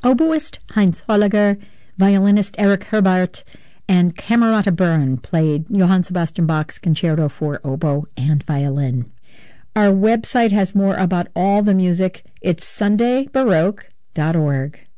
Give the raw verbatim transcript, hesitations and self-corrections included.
Oboist Heinz Holliger, violinist Erich Herbart, and Camerata Byrne played Johann Sebastian Bach's Concerto for Oboe and Violin. Our website has more about all the music. It's sunday baroque dot org.